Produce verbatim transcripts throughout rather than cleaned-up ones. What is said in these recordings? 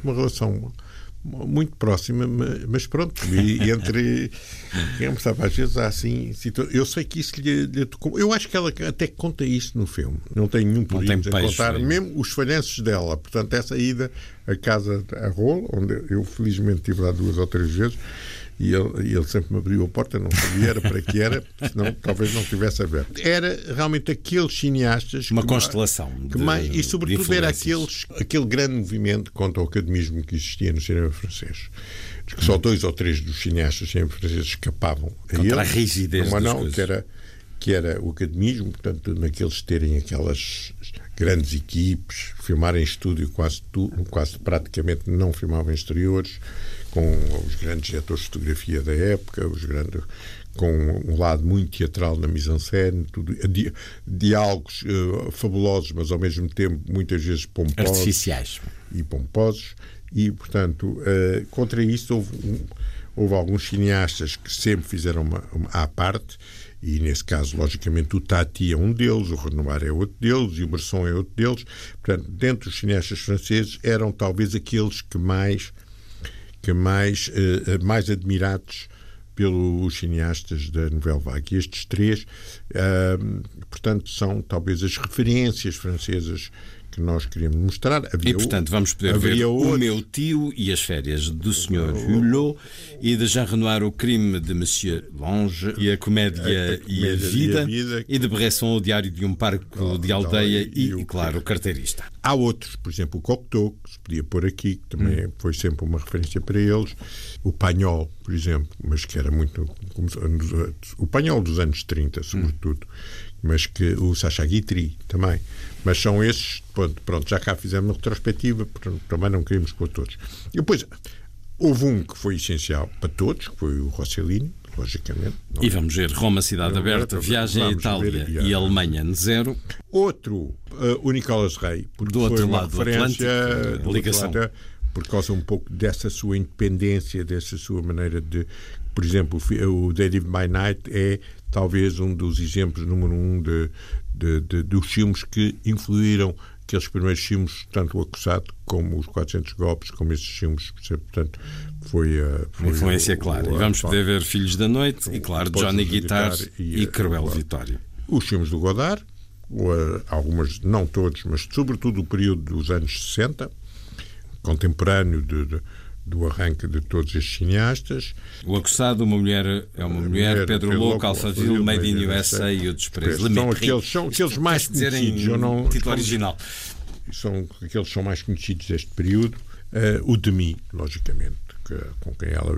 uma relação muito próxima, mas pronto, e entre digamos, sabe, às vezes há assim, eu sei que isso lhe, lhe tocou. Eu acho que ela até conta isso no filme, não tem nenhum perigo a contar, mesmo os falhanços dela. Portanto, essa ida à casa a Rolo, onde eu felizmente estive lá duas ou três vezes, e ele, e ele sempre me abriu a porta, não sabia era para que era, senão talvez não tivesse aberto. Era realmente aqueles cineastas, uma que, constelação que de, mais, e sobretudo era aqueles, aquele grande movimento contra o academismo que existia no cinema francês. Que só dois ou três dos cineastas cinema franceses escapavam a contra ele, a rigidez uma das não, coisas. que era que era o academismo, portanto, naqueles terem aquelas grandes equipes, filmar em estúdio quase tudo, quase praticamente não filmavam em exteriores, com os grandes diretores de fotografia da época, os grandes, com um lado muito teatral na mise-en-scène, tudo, di, diálogos uh, fabulosos, mas ao mesmo tempo muitas vezes pomposos. Artificiais. E pomposos. E, portanto, uh, contra isso houve, um, houve alguns cineastas que sempre fizeram uma, uma à parte, e nesse caso, logicamente, o Tati é um deles, o Renoir é outro deles e o Bresson é outro deles. Portanto, dentro dos cineastas franceses eram talvez aqueles que mais, que mais, uh, mais admirados pelos cineastas da Nouvelle Vague. E estes três, uh, portanto, são talvez as referências francesas que nós queríamos mostrar. Havia e, portanto, vamos poder ver outros. O Meu Tio e as Férias do senhor Hulot, e de Jean Renoir O Crime de Monsieur Lange, e a Comédia, a, a comédia e, a vida, e a Vida, e de Bresson O Diário de um Parco de Aldeia e, e, e claro, o Carteirista. Há outros, por exemplo, o Cocteau, que se podia pôr aqui, que também hum. foi sempre uma referência para eles. O Pagnol, por exemplo, mas que era muito... O Pagnol dos anos trinta, sobretudo. Hum. Mas que o Sacha Guitry também. Mas são esses, pronto, pronto, já cá fizemos uma retrospectiva, também não queríamos pôr todos. E depois houve um que foi essencial para todos, que foi o Rossellini, logicamente. E vamos ver Roma, Cidade Aberta, Viagem à Itália ver, e a Alemanha no zero. Outro, uh, o Nicolas Rey, porque do outro foi uma lado referência, do Atlântico, ligação. Lado, por causa um pouco dessa sua independência, dessa sua maneira de... Por exemplo, o Dead by Night é talvez um dos exemplos número um de, de, de, dos filmes que influíram aqueles primeiros filmes, tanto o Acusado como os quatrocentos golpes, como esses filmes. Portanto, foi a foi influência, o, clara. O, e vamos poder ver Filhos da Noite e, claro, Johnny Guitar e, e Cruel Vitória. Os filmes do Godard, algumas, não todos, mas sobretudo o período dos anos sessenta, contemporâneo de, de do arranque de todos estes cineastas. O Acusado, uma mulher é uma mulher, mulher Pedro Louco, Alphaville, Made in U S A e o Desprezo. São aqueles, são aqueles mais conhecidos. Eu não, título original. São aqueles que são mais conhecidos deste período. Uh, o Demi, logicamente, que, com quem ela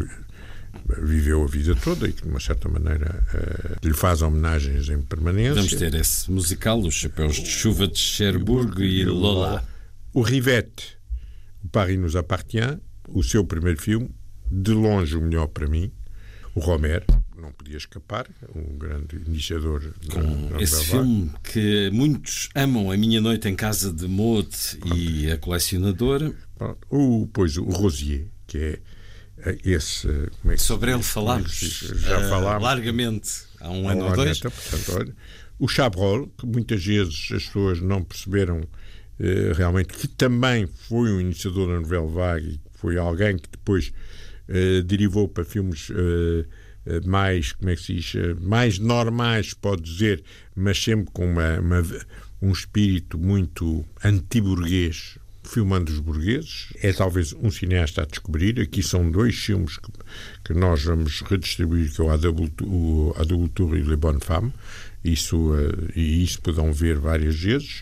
viveu a vida toda e que, de uma certa maneira, uh, lhe faz homenagens em permanência. Vamos ter esse musical, Os Chapéus de Chuva de Cherbourg e Lola. O Rivette, O Paris nous appartient, o seu primeiro filme, de longe o melhor para mim. O Romer, não podia escapar, um grande iniciador. Com na, na esse filme que muitos amam, A Minha Noite em Casa de Maud e A Colecionadora. O, pois, o Rosier, que é esse... Como é que sobre ele falámos, já falámos uh, largamente há um ano ou dois. Portanto, olha, o Chabrol, que muitas vezes as pessoas não perceberam uh, realmente, que também foi um iniciador da Nouvelle Vague, foi alguém que depois uh, derivou para filmes uh, uh, mais, como é que se diz, uh, mais normais, pode dizer, mas sempre com uma, uma, um espírito muito anti-burguês, filmando os burgueses. É talvez um cineasta a descobrir. Aqui são dois filmes que, que nós vamos redistribuir, que é o A Double Tour e Le Bonne Femme. Isso, uh, e isso poderão ver várias vezes.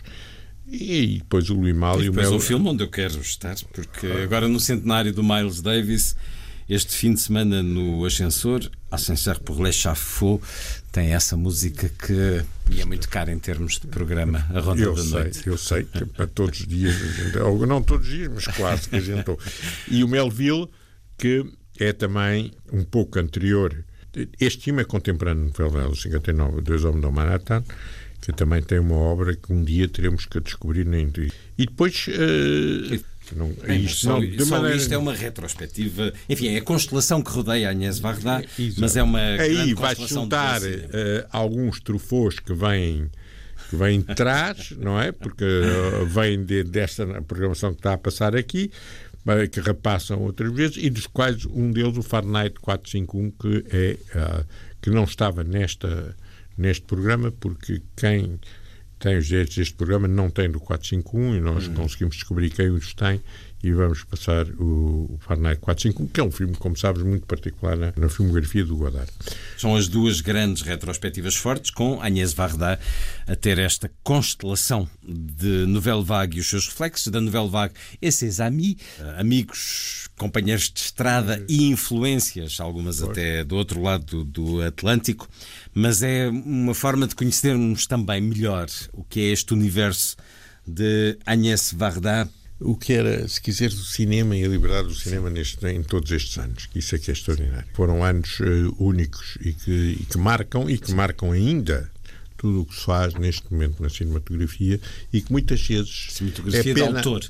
E depois o Louis Malle e, e depois o Mel... o filme onde eu quero estar, porque agora no centenário do Miles Davis, este fim de semana no Ascensor, Ascenseur pour l'Échafaud, tem essa música que me é muito cara em termos de programa, A Ronda eu da sei, Noite. Eu sei, que para todos os dias, ou não todos os dias, mas quase que a gente... E o Melville, que é também um pouco anterior. Este filme é contemporâneo de Velvet cinquenta e nove, Dois Homens do Manhattan, que também tem uma obra que um dia teremos que descobrir na Intuição. E depois... Uh, não, Bem, isto, só não, de só maneira... isto é uma retrospectiva. Enfim, é a constelação que rodeia a Agnès Varda, mas é uma aí vai juntar uh, alguns truffaut que vêm que vêm de trás, não é? Porque uh, vêm de, desta programação que está a passar aqui, que repassam outras vezes, e dos quais um deles, o Fahrenheit quatrocentos e cinquenta e um, que, é, uh, que não estava nesta, neste programa, porque quem tem os direitos deste programa não tem do quatrocentos e cinquenta e um, e nós hum. conseguimos descobrir quem os tem, e vamos passar o Fahrenheit quatrocentos e cinquenta e um, que é um filme, como sabes, muito particular na, na filmografia do Godard. São as duas grandes retrospectivas fortes, com Agnès Varda a ter esta constelação de Nouvelle Vague e os seus reflexos, da Nouvelle Vague e seus amis, amigos, companheiros de estrada e influências, algumas Foi. até do outro lado do, do Atlântico, mas é uma forma de conhecermos também melhor o que é este universo de Agnès Varda. O que era, se quiseres, o cinema e a liberdade do cinema neste, em todos estes anos, que isso é que é extraordinário. Foram anos uh, únicos e que, e que marcam, e que marcam ainda tudo o que se faz neste momento na cinematografia, e que muitas vezes cinematografia é pena, de autor.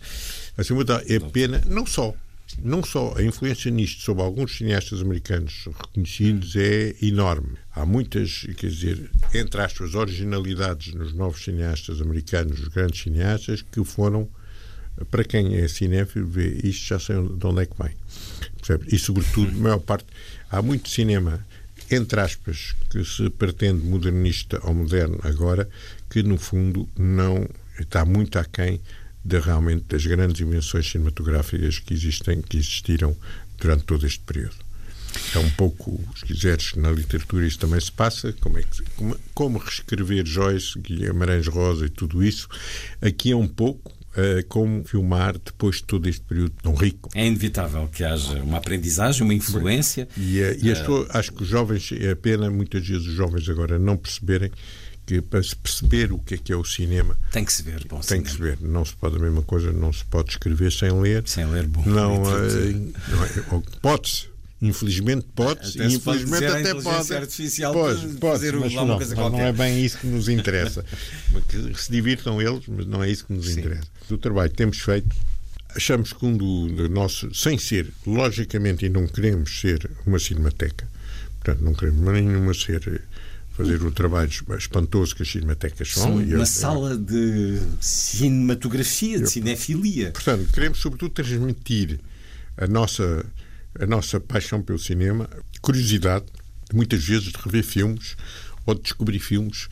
A é pena, não só, não só a influência nisto sobre alguns cineastas americanos reconhecidos é enorme. Há muitas, quer dizer, entre as suas originalidades nos novos cineastas americanos, os grandes cineastas, que foram, para quem é cinéfilo, vê isto, já sei de onde é que vem. Percebe? E, sobretudo, a maior parte, há muito cinema, entre aspas, que se pretende modernista ou moderno agora, que, no fundo, não está muito aquém de, realmente, das grandes invenções cinematográficas que existem, que existiram durante todo este período. É um pouco, se quiseres, na literatura isso também se passa, como, é que, como, como reescrever Joyce, Guimarães Rosa e tudo isso. Aqui é um pouco Uh, como filmar depois de todo este período tão rico. É inevitável que haja uma aprendizagem, uma influência. E, uh, e as pessoas, acho que os jovens, é a pena muitas vezes os jovens agora não perceberem que, para se perceber o que é que é o cinema, tem que se ver bom tem cinema. que se ver. Não se pode, a mesma coisa, não se pode escrever sem ler. Sem ler, bom. Não, uh, não é, pode-se. Infelizmente pode-se, e infelizmente pode até pode. Artificial pode, pode fazer mas, uma não, coisa mas não é bem isso que nos interessa. Que se divirtam eles, mas não é isso que nos Sim. interessa. Do trabalho que temos feito, achamos que um do, do nosso, sem ser, logicamente, e não queremos ser uma cinemateca, portanto, não queremos nenhuma ser, fazer o trabalho espantoso que as cinematecas são. Sim, e uma eu, sala de cinematografia, de eu, cinefilia. Portanto, queremos, sobretudo, transmitir a nossa. a nossa paixão pelo cinema, curiosidade, muitas vezes, de rever filmes ou de descobrir filmes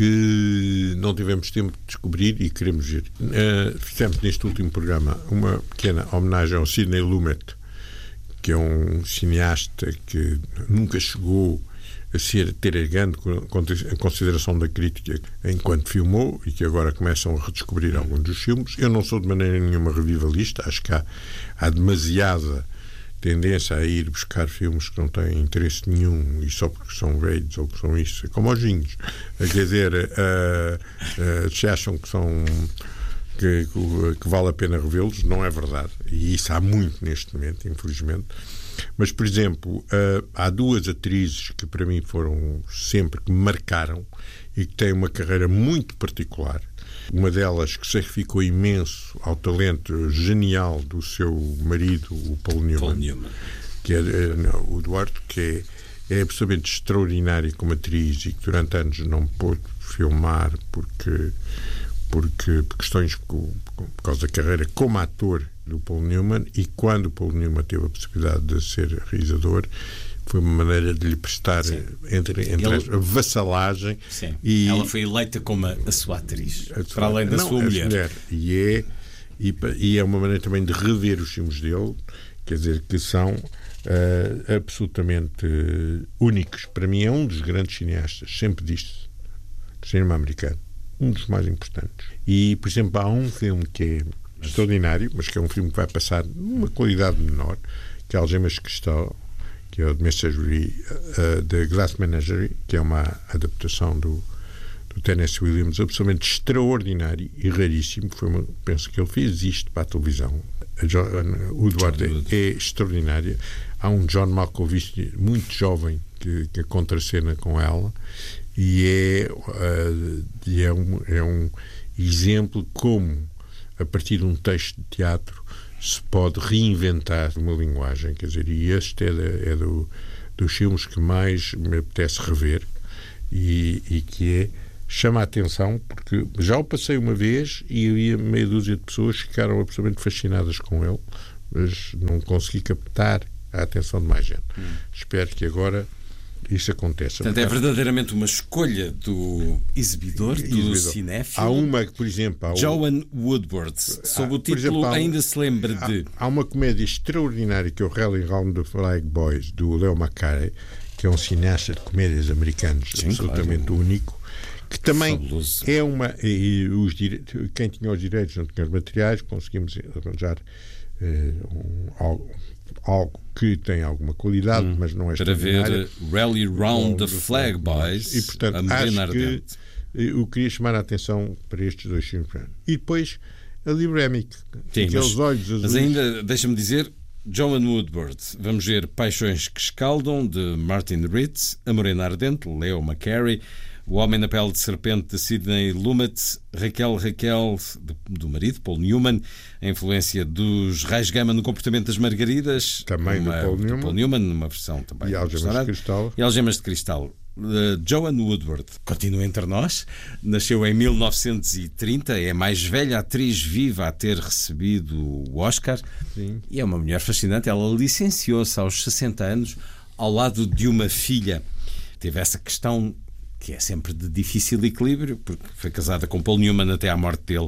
que não tivemos tempo de descobrir e queremos ver. Uh, fizemos neste último programa uma pequena homenagem ao Sidney Lumet, que é um cineasta que nunca chegou a ser, ter a grande consideração da crítica enquanto filmou, e que agora começam a redescobrir alguns dos filmes. Eu não sou de maneira nenhuma revivalista, acho que há, há demasiada tendência a ir buscar filmes que não têm interesse nenhum, e só porque são velhos ou que são isso, como os vinhos. Quer dizer, uh, uh, se acham que são que, que vale a pena revê-los, não é verdade. E isso há muito neste momento, infelizmente. Mas, por exemplo, uh, há duas atrizes que para mim foram sempre, que me marcaram e que têm uma carreira muito particular. Uma delas que sacrificou imenso ao talento genial do seu marido, o Paul Newman, Paul Newman. que é não, o Eduardo, que é, é absolutamente extraordinário como atriz, e que durante anos não pôde filmar porque, porque por questões por, por causa da carreira como ator do Paul Newman, e quando o Paul Newman teve a possibilidade de ser realizador, foi uma maneira de lhe prestar Sim. entre, entre Ele... a vassalagem. Sim. E ela foi eleita como a, a sua atriz, a sua... para além da não, sua mulher. mulher. E, é, e, e é uma maneira também de rever os filmes dele, quer dizer, que são uh, absolutamente uh, únicos. Para mim é um dos grandes cineastas, sempre disse, do cinema americano, um dos mais importantes. E, por exemplo, há um filme que é mas... extraordinário, mas que é um filme que vai passar numa qualidade menor, que é Algemas de Cristal, que é o de Messagerie, uh, de Glass Menagerie, que é uma adaptação do, do Tennessee Williams, absolutamente extraordinário e raríssimo. Foi uma, penso que ele fez isto para a televisão. A John, o Eduardo é, é extraordinário. Há um John Malkovich muito jovem que, que contracena com ela, e é, uh, e é, um, é um exemplo como, a partir de um texto de teatro, se pode reinventar uma linguagem, quer dizer, e este é, de, é do, dos filmes que mais me apetece rever, e, e que é, chama a atenção, porque já o passei uma vez e havia meia dúzia de pessoas que ficaram absolutamente fascinadas com ele, mas não consegui captar a atenção de mais gente. Hum. Espero que agora isso aconteça. Portanto, é verdadeiramente uma escolha do exibidor, do exibidor. cinéfilo. Há uma, por exemplo... Há Joan Woodward, sob há, o título exemplo, há, ainda se lembra há, de... Há uma comédia extraordinária que é o Rally Round the Flag Boys, do Leo McCarey, que é um cineasta de comédias americanos. Sim, absolutamente claro. único, que também Fabuloso. é uma... E os dire... Quem tinha os direitos não tinha os materiais, conseguimos arranjar uh, um, algo... algo que tem alguma qualidade, hum, mas não é para ver Rally Round the Flag Boys e, portanto, a acho que eu queria chamar a atenção para estes dois filmes. E depois a Lee Remick, aqueles mas, olhos azuis. Mas ainda, deixa-me dizer, Joan Woodward. Vamos ver Paixões que Escaldam, de Martin Ritz, A Morena Ardente, Leo McCarey, O Homem na Pele de Serpente, de Sidney Lumet, Raquel Raquel, do marido, Paul Newman, a influência dos Raios Gama no comportamento das Margaridas, também uma, do Paul do Newman, Paul Newman, numa versão também e Algemas de Cristal. E Algemas de Cristal. Uh, Joan Woodward continua entre nós, nasceu em mil novecentos e trinta, é a mais velha atriz viva a ter recebido o Oscar. Sim. E é uma mulher fascinante. Ela licenciou-se aos sessenta anos ao lado de uma filha. Teve essa questão que é sempre de difícil equilíbrio, porque foi casada com Paul Newman até à morte dele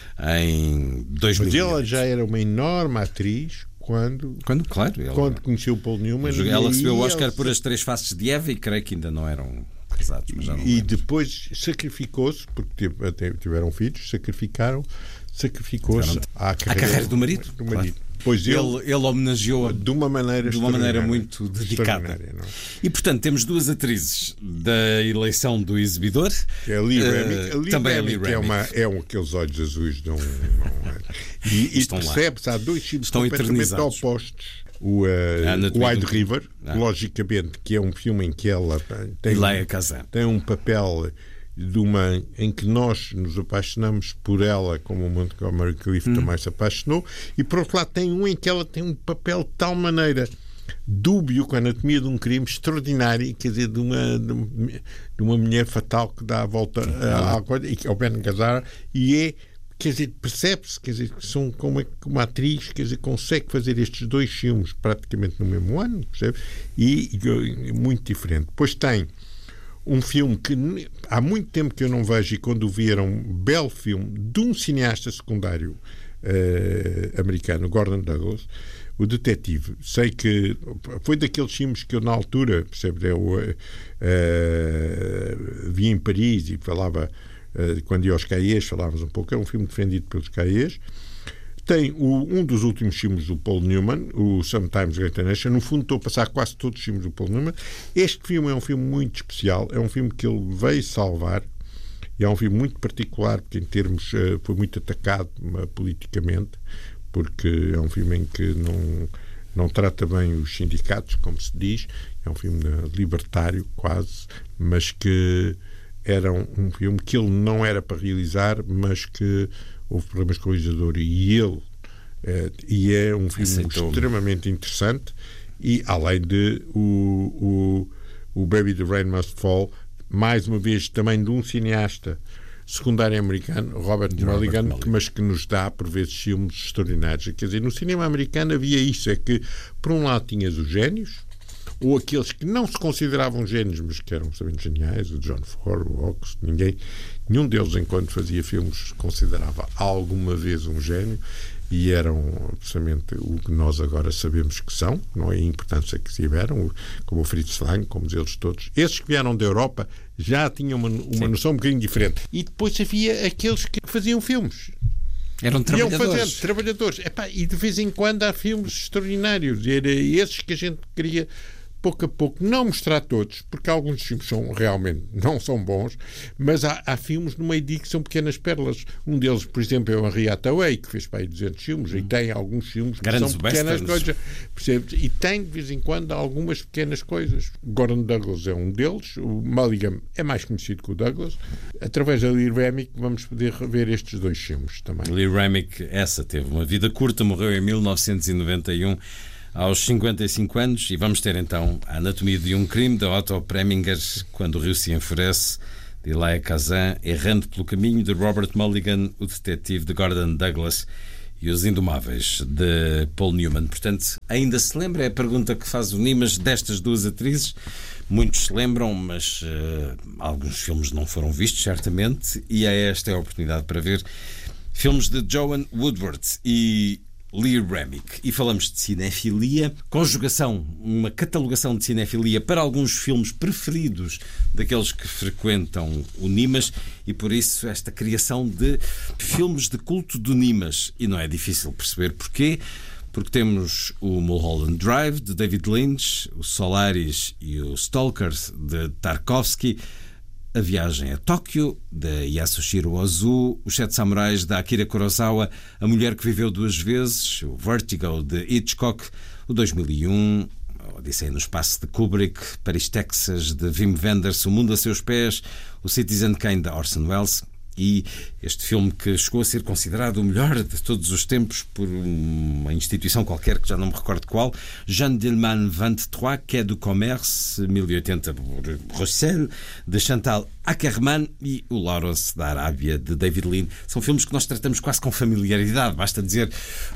em dois mil e oito. Mas ela já era uma enorme atriz quando, quando, claro, ela, quando conheceu o Paul Newman. Ela recebeu o Oscar por As Três Faces de Eva e creio que ainda não eram casados. Mas já não e lembro. Depois sacrificou-se, porque tiveram filhos, sacrificaram, sacrificou-se à carreira, à carreira do marido. Do marido. Claro. Pois ele, ele, ele homenageou-a de uma maneira, de uma maneira muito dedicada. Não? E, portanto, temos duas atrizes da eleição do exibidor. É a Lee Remick. Uh, a Lee também Remick, a Lee Remick. É, uma, é um aqueles olhos azuis de um... um e e percebe-se, há dois filmes estão completamente opostos. O uh, Wide River, ah. logicamente, que é um filme em que ela tem, tem um papel... de uma em que nós nos apaixonamos por ela, como o Montgomery Clift hum. também se apaixonou, e por outro lado tem um em que ela tem um papel de tal maneira dúbio, com a anatomia de um crime extraordinário, quer dizer, de uma, de uma mulher fatal que dá a volta à coisa, e que é o Ben Gazzara, e é, quer dizer, percebe-se, quer dizer, que são como uma atriz, quer dizer, consegue fazer estes dois filmes praticamente no mesmo ano, percebe? E, e muito diferente. Depois tem um filme que há muito tempo que eu não vejo, e quando o vi era um belo filme de um cineasta secundário uh, americano, Gordon Douglas, O Detetive. Sei que foi daqueles filmes que eu na altura, percebe, eu uh, uh, vi em Paris e falava, uh, quando ia aos Cahiers, falávamos um pouco, é um filme defendido pelos Cahiers. Tem o, um dos últimos filmes do Paul Newman, o Sometimes Great Nation. No fundo, estou a passar quase todos os filmes do Paul Newman. Este filme é um filme muito especial, é um filme que ele veio salvar, e é um filme muito particular, porque em termos uh, foi muito atacado uh, politicamente, porque é um filme em que não, não trata bem os sindicatos, como se diz. É um filme uh, libertário, quase, mas que era um, um filme que ele não era para realizar, mas que houve problemas com o realizador e ele é, e é um filme Aceitou. extremamente interessante, e além de o, o, o Baby the Rain Must Fall, mais uma vez também de um cineasta secundário americano, Robert Mulligan, Robert mas que nos dá por vezes filmes extraordinários. Quer dizer, no cinema americano havia isso, é que por um lado tinhas os génios, ou aqueles que não se consideravam gênios, mas que eram absolutamente geniais, o John Ford, o Ox, ninguém, nenhum deles, enquanto fazia filmes, considerava alguma vez um gênio, e eram absolutamente o que nós agora sabemos que são, não é a importância que tiveram, como o Fritz Lang, como eles todos. Esses que vieram da Europa já tinham uma, uma noção um bocadinho diferente. E depois havia aqueles que faziam filmes. Eram trabalhadores. Iam fazendo, trabalhadores. Epá, e de vez em quando há filmes extraordinários, e era esses que a gente queria, pouco a pouco, não mostrar todos, porque alguns filmes são, realmente não são bons, mas há, há filmes no meio disso que são pequenas pérolas. Um deles, por exemplo, é o Henry Hathaway, que fez para aí duzentos filmes, hum. e tem alguns filmes que Grandes são pequenas coisas, percebes? E tem, de vez em quando, algumas pequenas coisas. Gordon Douglas é um deles, o Mulligan é mais conhecido que o Douglas. Através da Lee Remick vamos poder rever estes dois filmes também. Lee Remick, essa teve uma vida curta, morreu em mil novecentos e noventa e um, aos cinquenta e cinco anos, e vamos ter então a Anatomia de um Crime, de Otto Preminger, Quando o Rio se Enfurece, de Elia Kazan, Errando pelo Caminho, de Robert Mulligan, O Detetive, de Gordon Douglas, e Os Indomáveis, de Paul Newman. Portanto, ainda se lembra? É a pergunta que faz o Nimas destas duas atrizes. Muitos se lembram, mas uh, alguns filmes não foram vistos, certamente, e é esta é a oportunidade para ver filmes de Joan Woodward e Lee Remick. E falamos de cinefilia, conjugação, uma catalogação de cinefilia para alguns filmes preferidos daqueles que frequentam o Nimas, e por isso esta criação de filmes de culto do Nimas. E não é difícil perceber porquê, porque temos o Mulholland Drive, de David Lynch, o Solaris e o Stalkers, de Tarkovsky, A Viagem a Tóquio, de Yasuhiro Ozu, Os Sete Samurais, de Akira Kurosawa, A Mulher que Viveu Duas Vezes, o Vertigo, de Hitchcock, o dois mil e um, a Odisseia no Espaço, de Kubrick, Paris, Texas, de Wim Wenders, O Mundo a Seus Pés, o Citizen Kane, de Orson Welles, e este filme que chegou a ser considerado o melhor de todos os tempos por uma instituição qualquer que já não me recordo qual, Jeanne Dielman vingt-trois, Quai du Commerce, mil e oitenta, por Roussel, de Chantal Akerman, e o Lawrence da Arábia, de David Lean. São filmes que nós tratamos quase com familiaridade, basta dizer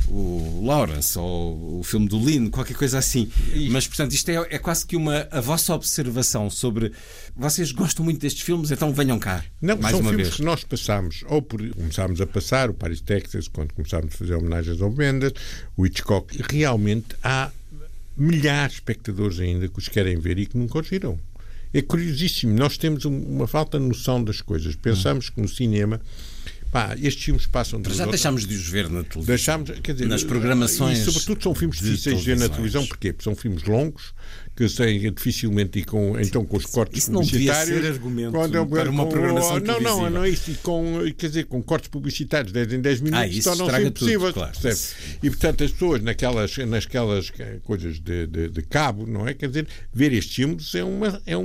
o Lawrence ou o filme do Lean, qualquer coisa assim. Mas, portanto, isto é, é quase que uma a vossa observação sobre vocês gostam muito destes filmes, então venham cá. Não, mais são uma filmes vez. Que nós passámos, ou por, começámos a passar o Paris, Texas, quando começámos a fazer homenagens ao Mendes, o Hitchcock, e realmente há milhares de espectadores ainda que os querem ver e que nunca os viram. É curiosíssimo, nós temos uma falta de noção das coisas. Pensamos hum. que no cinema, pá, estes filmes passam... Já outros... deixámos de os ver na televisão. Deixámos, quer dizer, nas programações. E sobretudo são filmes difíceis de ver na televisão. Porquê? Porque são filmes longos, que têm dificilmente e com, então com os cortes isso publicitários. Isso não devia ser argumento quando, para uma com, programação não, não, não é isso. E com, quer dizer, com cortes publicitários de dez em dez minutos ah, tornam-se impossíveis. Claro. E, portanto, as pessoas naquelas, nasquelas coisas de, de, de cabo, não é? Quer dizer, ver estes filmes é, uma, é,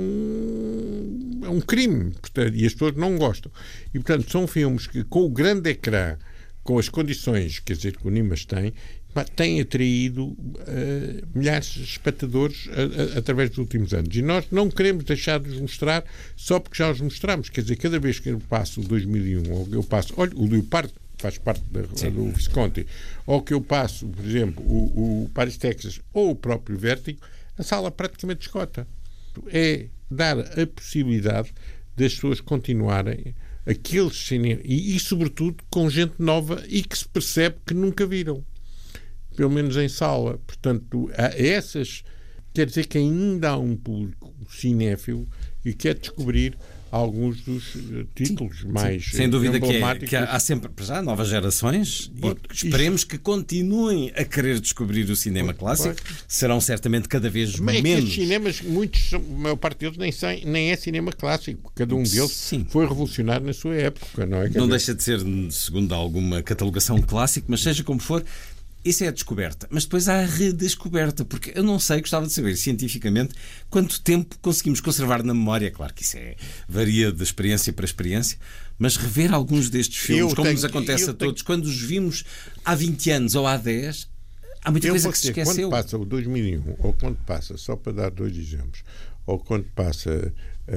um, é um crime. Portanto, e as pessoas não gostam. E, portanto, são filmes que, com o grande ecrã, com as condições, quer dizer, que o Nimas tem, tem atraído uh, milhares de espectadores a, a, através dos últimos anos. E nós não queremos deixar de os mostrar só porque já os mostramos. Quer dizer, cada vez que eu passo o dois mil e um, ou eu passo, olha, o Leopardo faz parte da, do Visconti, ou que eu passo, por exemplo, o, o Paris, Texas, ou o próprio Vertigo, a sala praticamente esgota. É dar a possibilidade das pessoas continuarem aqueles cinemas, e, e sobretudo com gente nova e que se percebe que nunca viram. Pelo menos em sala. Portanto, essas, quer dizer que ainda há um público cinéfilo que quer descobrir alguns dos títulos sim, mais sim. Sem dúvida que, é, que há sempre já novas gerações Bom, e esperemos isto... que continuem a querer descobrir o cinema Bom, clássico. Bom. Serão certamente cada vez Mas menos. É que cinemas, muitos, a maior parte deles nem, sem, nem é cinema clássico. Cada um deles sim. foi revolucionário na sua época. Não, é? não deixa de ser, segundo alguma catalogação, clássico, mas seja como for, isso é a descoberta. Mas depois há a redescoberta, porque eu não sei, gostava de saber cientificamente quanto tempo conseguimos conservar na memória. Claro que isso é, varia de experiência para experiência, mas rever alguns destes filmes, eu como tenho, nos acontece a todos, tenho... quando os vimos há vinte anos ou há dez, há muita eu coisa que se esqueceu. Quando passa o dois mil e um, ou quando passa, só para dar dois exemplos, ou quando passa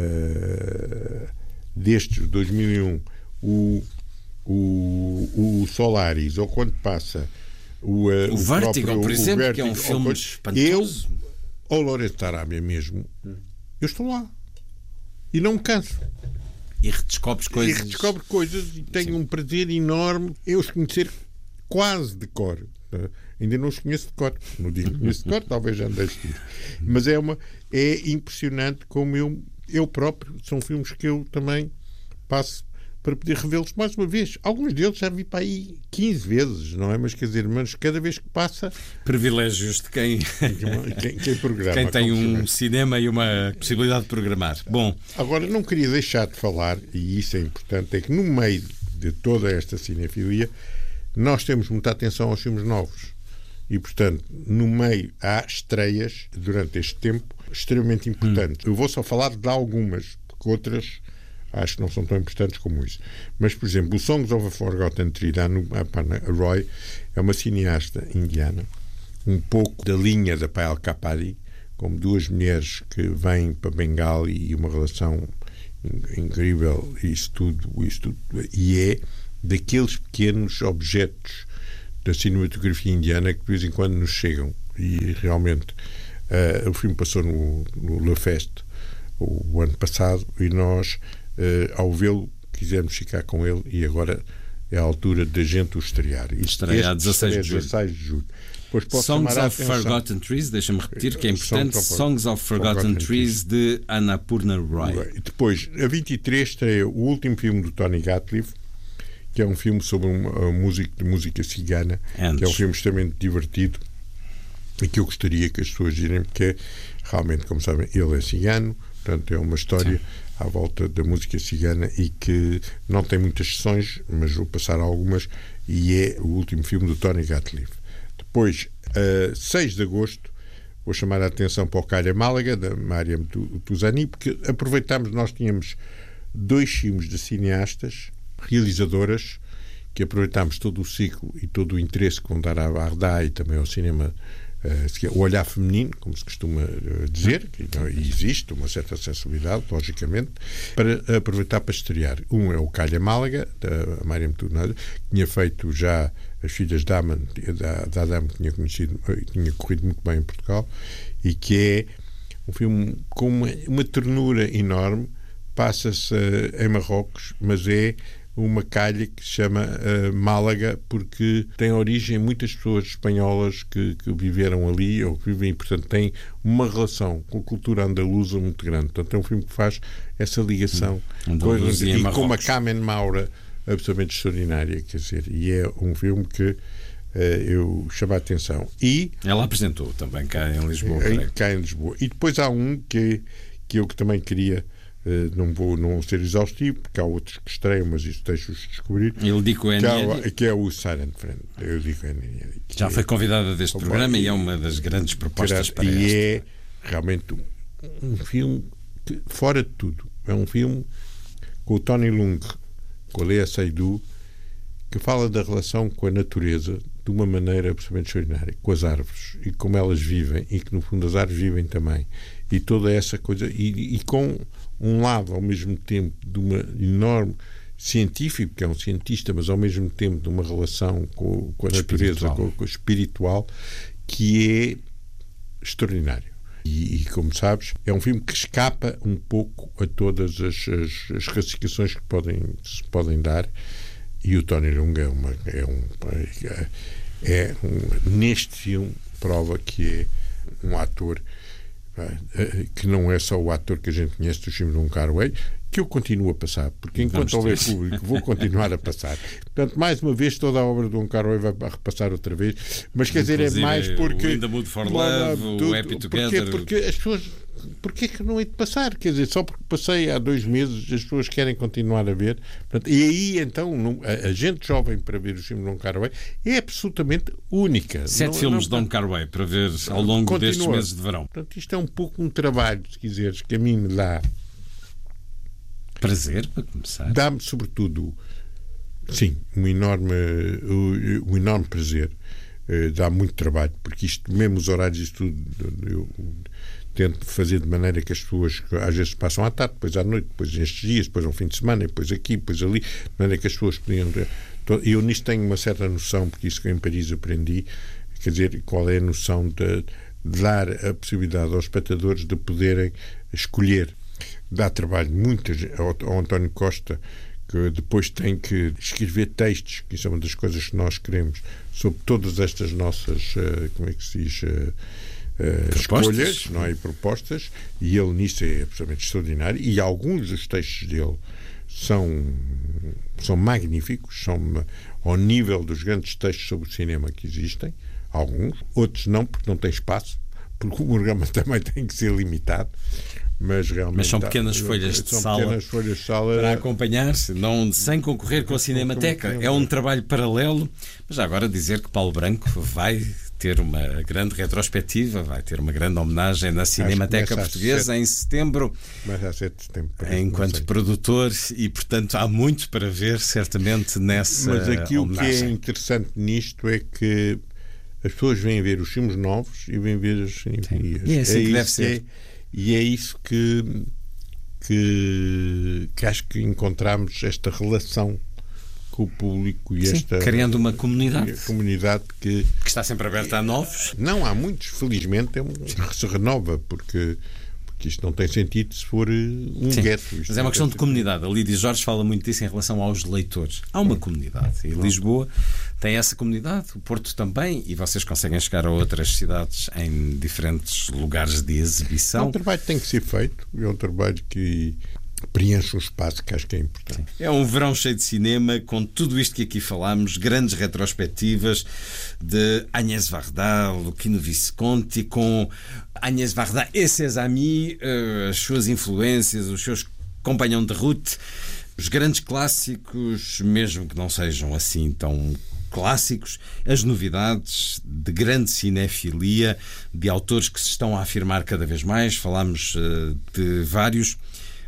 uh, destes, dois mil e um, o, o, o Solaris, ou quando passa O, uh, o Vertigo, próprio, por exemplo, Vertigo, que é um filme espantoso. Eu, ao Lawrence da Arábia mesmo, eu estou lá. E não me canso. E redescobres coisas. E redescobre coisas e tenho Sim. um prazer enorme eu os conhecer quase de cor. Uh, ainda não os conheço de cor. Não digo que conheço de cor, talvez já deixe de ir. Mas é, uma, é impressionante como eu, eu próprio, são filmes que eu também passo para poder revê-los mais uma vez. Alguns deles já vi para aí quinze vezes, não é? Mas quer dizer, mas cada vez que passa... Privilégios de quem... quem, quem programa. Quem tem um cinema e uma possibilidade de programar. Bom... Agora, não queria deixar de falar, e isso é importante, é que no meio de toda esta cinefilia, nós temos muita atenção aos filmes novos. E, portanto, no meio há estreias, durante este tempo, extremamente importantes. Hum. Eu vou só falar de algumas, porque outras... acho que não são tão importantes como isso. Mas, por exemplo, o Songs of a Forgotten Tree, da Aparna Roy, é uma cineasta indiana, um pouco da linha da Payal Kapadi, como duas mulheres que vêm para Bengali e uma relação incrível, isso tudo, isso tudo, e é daqueles pequenos objetos da cinematografia indiana que de vez em quando nos chegam. E realmente uh, o filme passou no, no Le Fest o, o ano passado e nós, uh, ao vê-lo, quisemos ficar com ele e agora é a altura da gente o estrear. Estreia a dezasseis de julho. Songs of Forgotten Trees, deixa-me repetir que é importante, Songs, Songs of Forgotten, Forgotten Trees, de Annapurna Roy. Depois, a vinte e três, estreia o último filme do Tony Gatliff, que é um filme sobre um, um músico de música cigana, Antes. que é um filme extremamente divertido e que eu gostaria que as pessoas virem, porque realmente, como sabem, ele é cigano, portanto é uma história Sim. à volta da música cigana e que não tem muitas sessões, mas vou passar algumas, e é o último filme do Tony Gatliff. Depois, a seis de agosto, vou chamar a atenção para o Calha Málaga, da Mariam Touzani, porque aproveitámos, nós tínhamos dois filmes de cineastas, realizadoras, que aproveitámos todo o ciclo e todo o interesse que vão dar à Ardá e também ao cinema, uh, o olhar feminino, como se costuma uh, dizer, que não, e existe uma certa sensibilidade, logicamente, para aproveitar para estrear. Um é o Calha Málaga, da Mariam Touzani, que tinha feito já As Filhas da Adam, da, da Adam que tinha conhecido, tinha corrido muito bem em Portugal, e que é um filme com uma, uma ternura enorme, passa-se uh, em Marrocos, mas é uma calha que se chama uh, Málaga, porque tem origem em muitas pessoas espanholas que, que viveram ali ou que vivem, e portanto tem uma relação com a cultura andaluza muito grande. Portanto é um filme que faz essa ligação hum, com, e com uma Carmen Maura absolutamente extraordinária, quer dizer, e é um filme que uh, eu chamo a atenção. E ela apresentou também cá em Lisboa. Em, cá em Lisboa. E depois há um que, que eu que também queria, uh, não vou não ser exaustivo, porque há outros que estreiam, mas isso deixo-os descobrir. Ele digo que, há, que é o Silent Friend. Eu digo Já foi convidada deste programa e é uma das grandes propostas para E esta. é realmente um, um filme que, fora de tudo, é um filme com o Tony Leung, com a Léa Seydoux, que fala da relação com a natureza de uma maneira absolutamente extraordinária, com as árvores e como elas vivem, e que no fundo as árvores vivem também, e toda essa coisa, e, e com um lado ao mesmo tempo de uma enorme científico, que é um cientista, mas ao mesmo tempo de uma relação com, com a natureza, com, com o espiritual, que é extraordinário. E, e, como sabes, é um filme que escapa um pouco a todas as, as, as classificações que podem, se podem dar, e o Tony Leung é, uma, é, um, é, é um, neste filme, prova que é um ator que não é só o ator que a gente conhece dos filmes de um Carway, que eu continuo a passar, porque enquanto houver público vou continuar a passar. Portanto, mais uma vez, toda a obra de um Carway vai repassar outra vez, mas quer dizer, é mais porque o In the Mood for Love, tudo, o Happy Together, porque, porque as pessoas, porque é que não é de passar? Quer dizer, só porque passei há dois meses as pessoas querem continuar a ver. Portanto, e aí então não, a, a gente jovem para ver os filmes de Don Carway é absolutamente única. Sete não, filmes não, de Don Carway para ver ao longo continua. destes meses de verão. Portanto, isto é um pouco um trabalho, se quiseres, que a mim me dá prazer, para começar. Dá-me, sobretudo, sim, um enorme, um, um enorme prazer. Uh, dá muito trabalho, porque isto, mesmo os horários, isto tudo, eu tento fazer de maneira que as pessoas às vezes passam à tarde, depois à noite, depois estes dias, depois ao fim de semana, depois aqui, depois ali, de maneira que as pessoas podiam. Eu nisto tenho uma certa noção, porque isso que em Paris aprendi, quer dizer, qual é a noção de, de dar a possibilidade aos espectadores de poderem escolher. Dá trabalho muito ao, ao António Costa, que depois tem que escrever textos, que isso é uma das coisas que nós queremos, sobre todas estas nossas, como é que se diz, Uh, escolhas, não é? E propostas, e ele nisso é absolutamente extraordinário, e alguns dos textos dele são, são magníficos, são ao nível dos grandes textos sobre o cinema que existem, alguns, outros não, porque não tem espaço, porque o programa também tem que ser limitado, mas realmente mas são pequenas tá, folhas de são sala, pequenas folhas de sala para acompanhar-se, não, sem concorrer com a Cinemateca. É um trabalho paralelo, mas já agora dizer que Paulo Branco vai ter uma grande retrospectiva, vai ter uma grande homenagem na Cinemateca Portuguesa em setembro, a sete de setembro enquanto produtor, e portanto há muito para ver certamente nessa mas aqui homenagem. O que é interessante nisto é que as pessoas vêm ver os filmes novos e vêm ver as cinefias. E é assim é que deve ser. É, e é isso que, que que acho que encontramos esta relação com o público e Sim, esta... criando uma comunidade. comunidade que... que está sempre aberta a novos. Não, há muitos, felizmente, é um, se renova, porque... que isto não tem sentido se for um Sim, gueto. Mas é uma questão de comunidade. A Lídia Jorge fala muito disso em relação aos leitores. Há uma comunidade. E Lisboa tem essa comunidade, o Porto também, e vocês conseguem chegar a outras cidades em diferentes lugares de exibição. É um trabalho que tem que ser feito, é um trabalho que preenche um espaço que acho que é importante. Sim. É um verão cheio de cinema, com tudo isto que aqui falámos, grandes retrospectivas de Agnès Varda, Luchino Visconti, com Agnès Varda e ses amis, as suas influências, os seus companhões de route, os grandes clássicos, mesmo que não sejam assim tão clássicos, as novidades de grande cinefilia, de autores que se estão a afirmar cada vez mais. Falámos uh, de vários.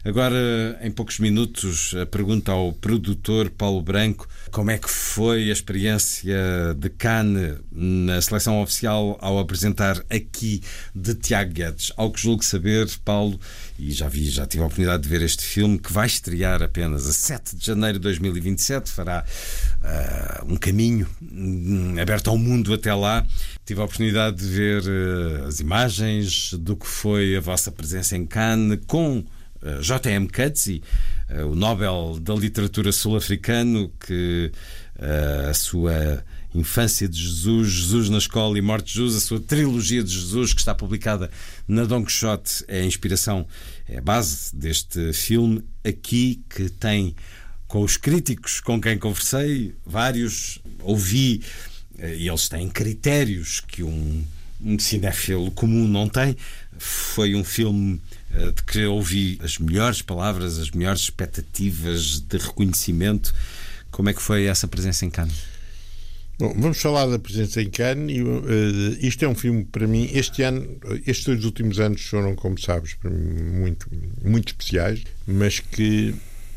Agora, em poucos minutos, a pergunta ao produtor Paulo Branco: como é que foi a experiência de Cannes na seleção oficial ao apresentar Aqui, de Tiago Guedes? Ao que julgo saber, Paulo, e já vi, já tive a oportunidade de ver este filme, que vai estrear apenas a sete de janeiro de dois mil e vinte e sete, fará uh, um caminho um, aberto ao mundo até lá. Tive a oportunidade de ver uh, as imagens do que foi a vossa presença em Cannes, com Uh, J M Coetzee, uh, o Nobel da Literatura sul-africano, que uh, a sua Infância de Jesus, Jesus na Escola e Morte de Jesus, a sua trilogia de Jesus, que está publicada na Dom Quixote, é a inspiração, é a base deste filme. Aqui, que tem, com os críticos com quem conversei, vários, ouvi, uh, e eles têm critérios que um, um cinéfilo comum não tem. Foi um filme de que ouvi as melhores palavras, as melhores expectativas de reconhecimento. Como é que foi essa presença em Cannes? Bom, vamos falar da presença em Cannes. E, uh, isto é um filme, para mim, este ano, estes dois últimos anos foram, como sabes, para mim, muito, muito especiais, mas que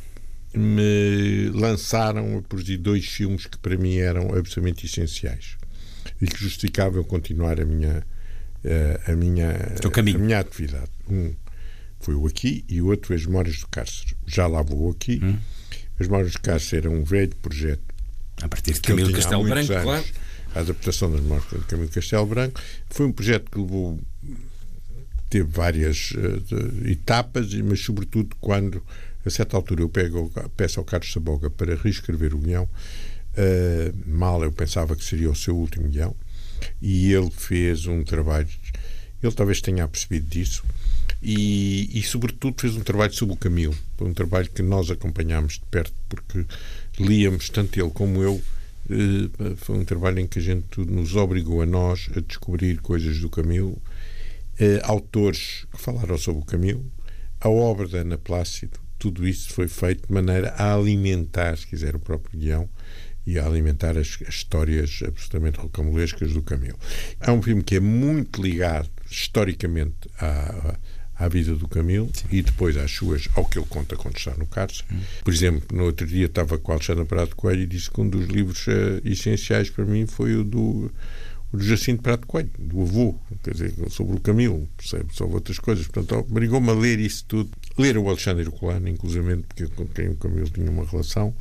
me lançaram a produzir dois filmes que para mim eram absolutamente essenciais e que justificavam continuar a minha, uh, a minha, a minha atividade. Um foi o Aqui e o outro foi As Memórias do Cárcere. Já lá vou aqui. Hum. As Memórias do Cárcere era um velho projeto a partir de Camilo Castelo Branco, claro. A adaptação das Memórias de Camilo Castelo Branco foi um projeto que levou, teve várias uh, etapas, mas sobretudo quando a certa altura eu pego, peço ao Carlos Saboga para reescrever o guião. Uh, mal eu pensava que seria o seu último guião, e ele fez um trabalho, ele talvez tenha percebido disso. E, e sobretudo fez um trabalho sobre o Camilo, um trabalho que nós acompanhámos de perto, porque líamos, tanto ele como eu. Eh, foi um trabalho em que a gente nos obrigou a nós a descobrir coisas do Camilo, eh, autores que falaram sobre o Camilo, a obra da Ana Plácido. Tudo isso foi feito de maneira a alimentar, se quiser, o próprio guião e a alimentar as, as histórias absolutamente rocambolescas do Camilo. É um filme que é muito ligado historicamente à, à vida do Camilo. Sim. E depois às suas, ao que ele conta quando está no cárcere. Hum. Por exemplo, no outro dia estava com a Alexandra Prado Coelho e disse que um dos livros uh, essenciais para mim foi o do, o do Jacinto Prado Coelho, do avô, quer dizer, sobre o Camilo, percebe, sobre outras coisas. Portanto, obrigou-me a ler isso tudo. Ler o Alexandre Herculano, inclusive, porque com quem o Camilo tinha uma relação.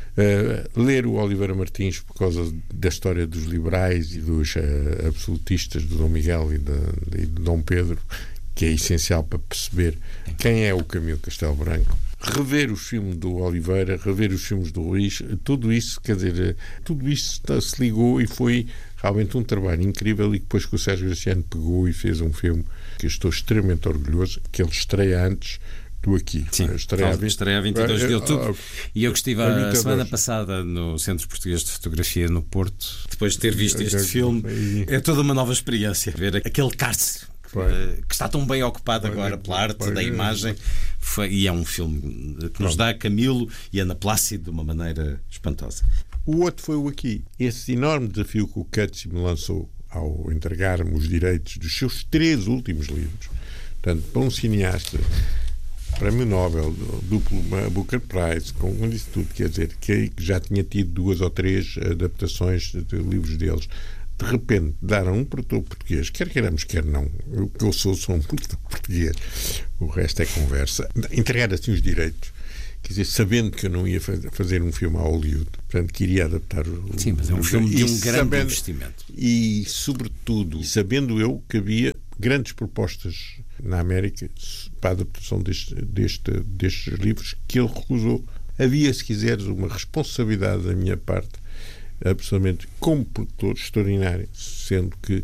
Uh, ler o Oliveira Martins por causa da história dos liberais e dos uh, absolutistas do Dom Miguel e de, de, de Dom Pedro, que é essencial para perceber quem é o Camilo Castelo Branco. Rever os filmes do Oliveira, rever os filmes do Luís, tudo isso, quer dizer, tudo isso se ligou e foi realmente um trabalho incrível, e depois que o Sérgio Graciano pegou e fez um filme que eu estou extremamente orgulhoso, que ele estreia antes do Aqui. Sim, estreia a vinte e dois de outubro. E eu que estive a semana passada no Centro Português de Fotografia no Porto, depois de ter visto este filme, é toda uma nova experiência ver aquele cárcere que está tão bem ocupado agora pela arte da imagem. Foi, e é um filme que nos dá Camilo e Ana Plácido de uma maneira espantosa. O outro foi o Aqui. Esse enorme desafio que o Coetzee me lançou ao entregar-me os direitos dos seus três últimos livros. Portanto, para um cineasta, Prémio Nobel, duplo Booker Prize, com isso tudo, quer dizer, que já tinha tido duas ou três adaptações de livros deles. De repente, daram um produtor português, quer queiramos, quer não. O que eu sou, sou um produtor português. O resto é conversa. Entregar assim os direitos. quer dizer, sabendo que eu não ia fazer um filme a Hollywood, portanto, que iria adaptar o... Sim, mas é um filme de um grande sabendo, investimento. E, sobretudo, sabendo eu que havia grandes propostas na América para a adaptação deste, deste, destes livros, que ele recusou. Havia, se quiseres, uma responsabilidade da minha parte, absolutamente como produtor extraordinária, sendo que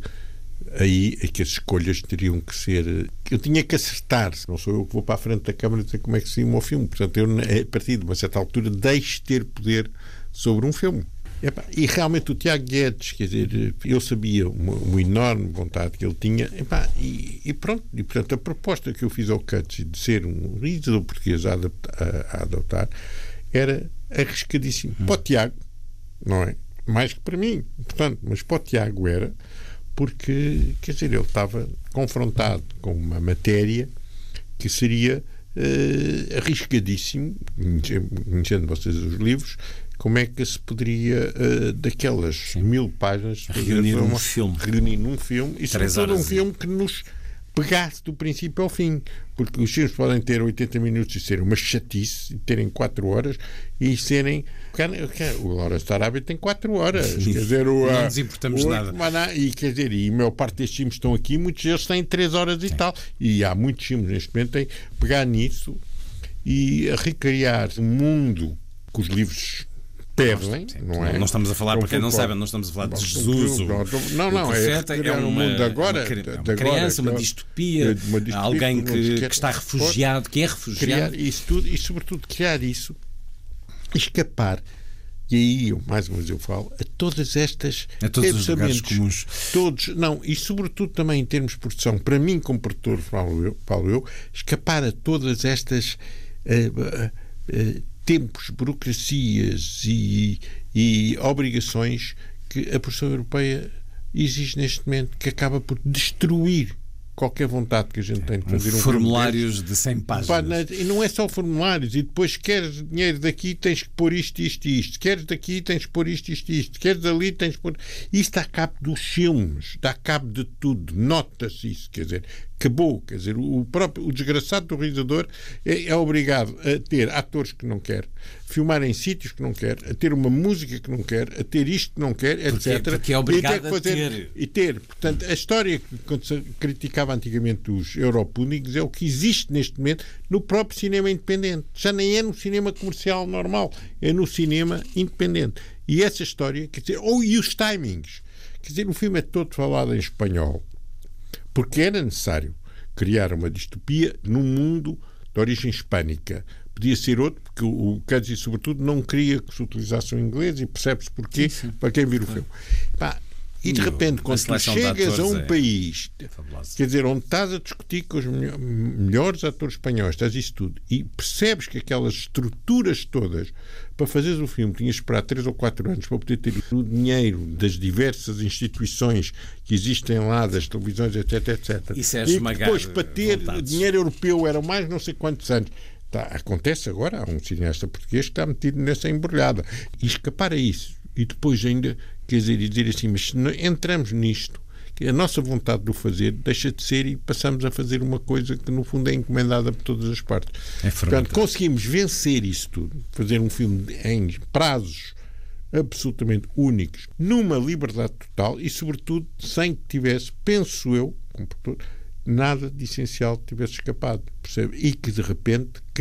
aí é que as escolhas teriam que ser... Eu tinha que acertar, não sou eu que vou para a frente da câmara dizer como é que se filma o filme. Portanto, eu, a partir de uma certa altura, deixo de ter poder sobre um filme. Epá, e realmente o Tiago Guedes, quer dizer, eu sabia uma, uma enorme vontade que ele tinha, epá, e, e pronto, e portanto a proposta que eu fiz ao Cutts de ser um realizador português a, adaptar, a, a adotar era arriscadíssimo. Hum. Para o Tiago, não é? Mais que para mim, portanto, mas para o Tiago era, porque, quer dizer, ele estava confrontado com uma matéria que seria uh, arriscadíssimo, conhecendo vocês os livros, como é que se poderia, uh, daquelas Sim. mil páginas, reunir uma, um filme. Reunir num filme, e sobretudo um filme que nos pegasse do princípio ao fim. Porque os filmes podem ter oitenta minutos e ser uma chatice, e terem quatro horas, e serem... O Lawrence da Arábia tem quatro horas. Quer dizer, o, não nos importamos o, nada. E, quer dizer, e a maior parte destes filmes estão aqui, muitos deles têm três horas e Sim. tal. E há muitos filmes neste momento que têm pegar nisso e a recriar um mundo que os livros pedem, não é? Não estamos a falar, não, para quem não sabe, não estamos a falar de Jesus. Não, não, é, é um mundo agora, uma, uma, uma criança, uma distopia, uma distopia alguém que, que está refugiado, que é refugiado. Criar isso tudo e, sobretudo, criar isso, escapar, e aí, eu, mais uma vez eu falo, a todas estas a todos os lugares comuns. Todos, não, e sobretudo também em termos de produção, para mim, como produtor, falo eu, falo eu escapar a todas estas uh, uh, uh, tempos, burocracias e, e obrigações que a produção europeia exige neste momento, que acaba por destruir qualquer vontade que a gente tem de fazer um formulários de cem páginas. E não é só formulários, e depois queres dinheiro daqui, tens que pôr isto, isto e isto. Queres daqui, tens que pôr isto, isto e isto. Queres dali, tens que pôr... Isto dá cabo dos filmes, dá cabo de tudo. Nota-se isso, quer dizer, acabou, quer dizer, o próprio o desgraçado do realizador é, é obrigado a ter atores que não quer, filmar em sítios que não quer, a ter uma música que não quer, a ter isto que não quer, porque, etcétera. Porque é obrigado e ter, a ter. E ter. Portanto, a história que quando se criticava antigamente os europúnicos é o que existe neste momento no próprio cinema independente. Já nem é no cinema comercial normal, é no cinema independente. E essa história, quer dizer, ou oh, e os timings. Quer dizer, o filme é todo falado em espanhol, porque era necessário criar uma distopia num mundo de origem hispânica. Podia ser outro, porque o Cutts, sobretudo, não queria que se utilizasse o inglês, e percebe-se porquê, sim, sim. para quem vir o filme. Pá, e de repente, quando tu chegas a um é país, quer dizer, onde estás a discutir com os melhores atores espanhóis, estás isso tudo, e percebes que aquelas estruturas todas, para fazeres o filme, tinhas de esperar três ou quatro anos para poder ter o dinheiro das diversas instituições que existem lá, das televisões, etc, etcétera. Isso é e depois, para ter vontades. Dinheiro europeu, eram mais não sei quantos anos. Tá, acontece agora, há um cineasta português que está metido nessa embrulhada. E escapar a isso, e depois ainda, quer dizer, e dizer assim, mas se entramos nisto, a nossa vontade de o fazer deixa de ser e passamos a fazer uma coisa que no fundo é encomendada por todas as partes. É Portanto, conseguimos vencer isso tudo, fazer um filme em prazos absolutamente únicos, numa liberdade total e sobretudo sem que tivesse, penso eu, como produtor, nada de essencial tivesse escapado, percebe? E que de repente